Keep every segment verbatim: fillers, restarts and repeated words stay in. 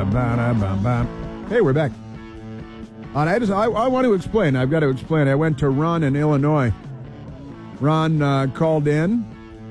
Hey, we're back. And I just I, I want to explain. I've got to explain. I went to Ron in Illinois. Ron uh, called in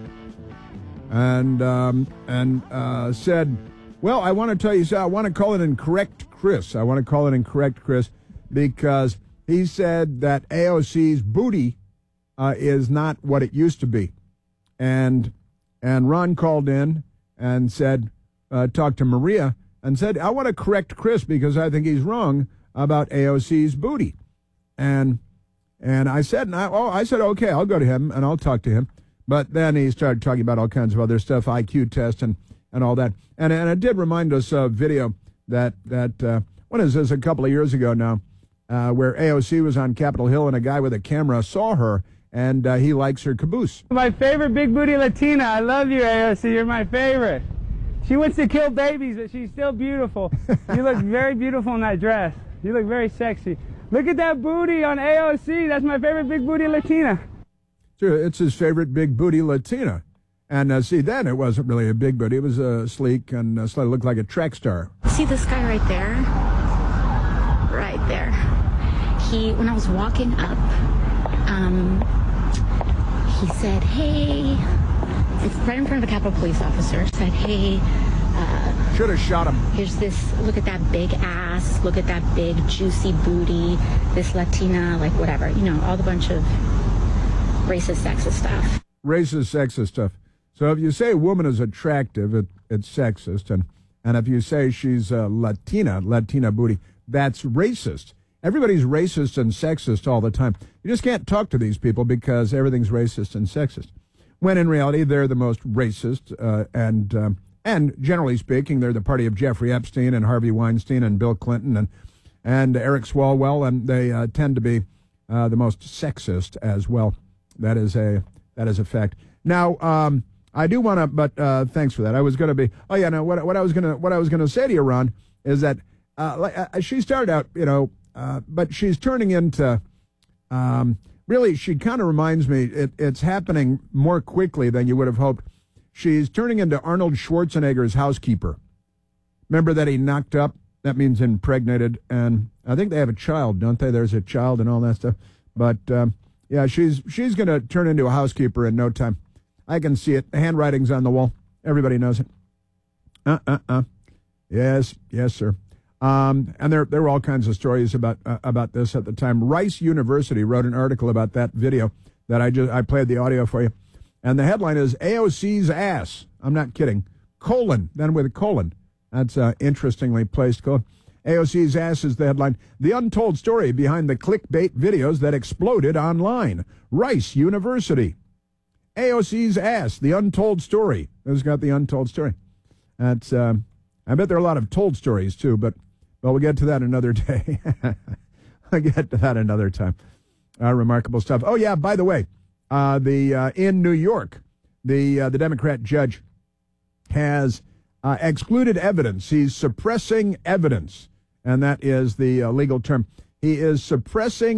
and um, and uh, said, "Well, I want to tell you, so I want to call it incorrect, Chris. I want to call it incorrect, Chris, because he said that A O C's booty uh, is not what it used to be." And and Ron called in and said, uh, talked to Maria and said, "I want to correct Chris because I think he's wrong about A O C's booty." And and I said, and I, oh, I said, okay, I'll go to him and I'll talk to him. But then he started talking about all kinds of other stuff, I Q test and, and all that. And and it did remind us of video that, that uh, what is this, a couple of years ago now, uh, where A O C was on Capitol Hill and a guy with a camera saw her and uh, he likes her caboose. My favorite big booty Latina. I love you, A O C. You're my favorite. She wants to kill babies, but she's still beautiful. You look very beautiful in that dress. You look very sexy. Look at that booty on A O C. That's my favorite big booty Latina. Sure, it's his favorite big booty Latina. And uh, see, then it wasn't really a big booty. It was uh, sleek and uh, slightly looked like a track star. See this guy right there? Right there. He, when I was walking up, um, he said, hey, it's right in front of a Capitol Police officer, said, hey, uh, should have shot him. Here's this, look at that big ass, look at that big juicy booty, this Latina, like whatever, you know, all the bunch of racist, sexist stuff. Racist, sexist stuff. So if you say a woman is attractive, it, it's sexist. And, and if you say she's a Latina, Latina booty, that's racist. Everybody's racist and sexist all the time. You just can't talk to these people because everything's racist and sexist. When in reality, they're the most racist uh, and, um, and generally speaking, they're the party of Jeffrey Epstein and Harvey Weinstein and Bill Clinton and, and Eric Swalwell, and they uh, tend to be uh, the most sexist as well. That is a that is a fact. Now, um, I do want to, but uh, thanks for that. I was going to be. Oh yeah, no. What what I was gonna what I was gonna say to you, Ron, is that uh, like, uh, she started out, you know, uh, but she's turning into. Um, really, she kind of reminds me. It, it's happening more quickly than you would have hoped. She's turning into Arnold Schwarzenegger's housekeeper. Remember that he knocked up? That means impregnated, and I think they have a child, don't they? There's a child and all that stuff, but. Um, Yeah, she's she's going to turn into a housekeeper in no time. I can see it. The handwriting's on the wall. Everybody knows it. Uh-uh-uh. Yes, yes, sir. Um, and there there were all kinds of stories about uh, about this at the time. Rice University wrote an article about that video that I just I played the audio for you. And the headline is A O C's ass. I'm not kidding. Colon, then with a colon. That's uh, interestingly placed colon. A O C's ass is the headline. The untold story behind the clickbait videos that exploded online. Rice University. A O C's ass, the untold story. Who's got the untold story? That's. Uh, I bet there are a lot of told stories too, but well, we'll get to that another day. I'll get to that another time. Uh, remarkable stuff. Oh yeah, by the way, uh, the uh, in New York, the uh, the Democrat judge has uh, excluded evidence. He's suppressing evidence. And that is the uh, legal term. He is suppressing